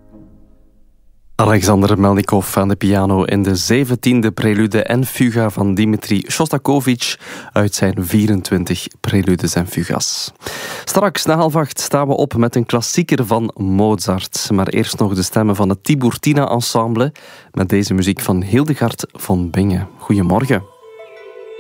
Alexander Melnikov aan de piano in de 17e prelude en fuga van Dmitri Shostakovich uit zijn 24 preludes en fugas. Straks na 7:30 staan we op met een klassieker van Mozart. Maar eerst nog de stemmen van het Tiburtina Ensemble met deze muziek van Hildegard von Bingen. Goedemorgen.